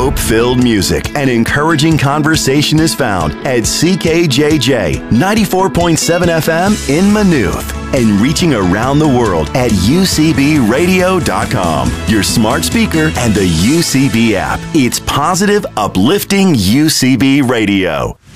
Hope-filled music and encouraging conversation is found at CKJJ 94.7 FM in Maynooth and reaching around the world at UCBradio.com, your smart speaker and the UCB app. It's positive, uplifting UCB Radio.